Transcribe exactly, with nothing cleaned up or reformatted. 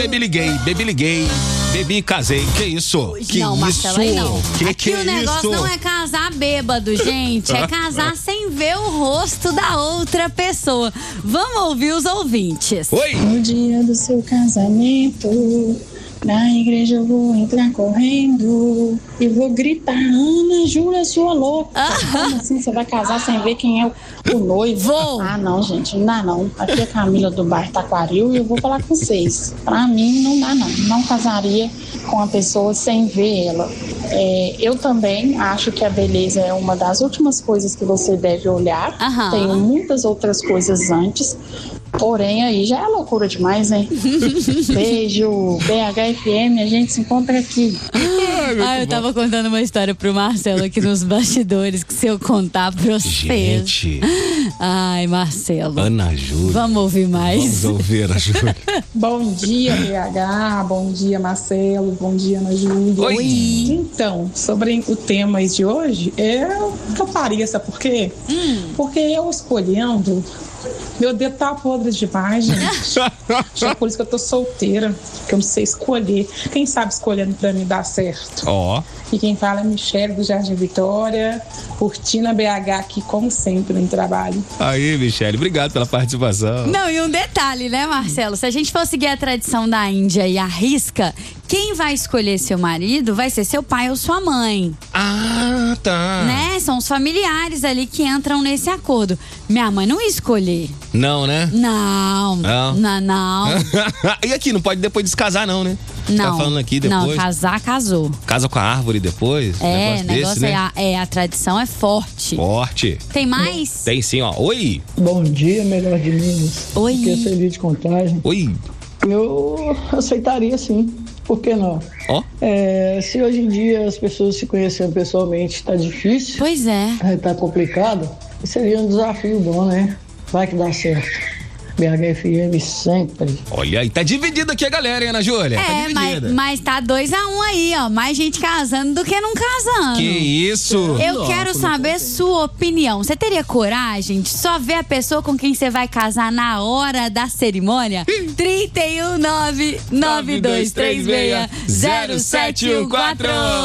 bebi, liguei, bebi, liguei. Bebi e casei. Que isso? Que não, isso? Marcelo, aí não. Que Aqui que o é negócio isso? não é casar bêbado, gente. É casar sem ver o rosto da outra pessoa. Vamos ouvir os ouvintes. Oi! No dia do seu casamento, na igreja eu vou entrar correndo e vou gritar: Ana Júlia, sua louca. Como assim você vai casar sem ver quem é o, o noivo? Vou. Ah, não, gente, não dá não. Aqui é a Camila do bairro Taquaril e eu vou falar com vocês. Pra mim, não dá não. Não casaria com a pessoa sem ver ela. É, eu também acho que a beleza é uma das últimas coisas que você deve olhar. Aham. Tem muitas outras coisas antes. Porém, aí já é loucura demais, hein? Beijo, B H F M, a gente se encontra aqui. Ah, eu tava contando uma história pro Marcelo aqui nos bastidores, que se eu contar pra vocês. Gente. Ai, Marcelo. Ana Júlia. Vamos ouvir mais. Vamos ouvir a Júlia. Bom dia, B H, bom dia, Marcelo, bom dia, Ana Júlia. Oi. Então, sobre o tema de hoje, é o que eu faria, sabe por quê? Hum. Porque eu escolhendo, meu dedo tá podre demais, gente. Já por isso que eu tô solteira, que eu não sei escolher. Quem sabe escolhendo pra mim dar certo? Ó. E quem fala é Michele do Jardim Vitória, curtindo a B H aqui, como sempre, no trabalho. Aí, Michele, obrigado pela participação. Não, e um detalhe, né, Marcelo? Se a gente for seguir a tradição da Índia e a risca, quem vai escolher seu marido vai ser seu pai ou sua mãe. Ah, tá. Né? São os familiares ali que entram nesse acordo. Minha mãe não ia escolher. Não, né? Não. Não. Não, não. E aqui, não pode depois descasar, não, né? Não. Tá falando aqui depois. Não, casar, casou. Casa com a árvore depois. É, negócio, negócio desse, é, né? a, é, a tradição é forte. Forte. Tem mais? Tem sim, ó. Oi. Bom dia, melhor de Minas. Oi. Que é feliz de contagem. Oi. Eu aceitaria sim. Por que não? Ó. É, se hoje em dia as pessoas se conhecendo pessoalmente tá difícil, Pois é. é, tá complicado, seria um desafio bom, né? Vai que dá certo. B H F M sempre. Olha aí, tá dividido aqui a galera, hein, Ana Júlia? Tá É, mas, dividida. mas tá dois a um aí, ó. Mais gente casando do que não casando. Que isso? Eu quero saber sua opinião. Você teria coragem de só ver a pessoa com quem você vai casar na hora da cerimônia? trinta e um, nove, nove dois três seis, zero sete um quatro